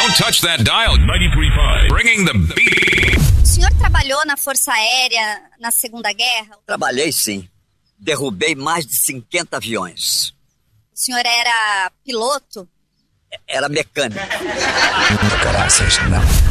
Don't touch that dial. 93.5. Bringing the beat. O senhor trabalhou na Força Aérea na Segunda Guerra? Trabalhei sim. Derrubei mais de 50 aviões. O senhor era piloto? Era mecânico. Graças, não.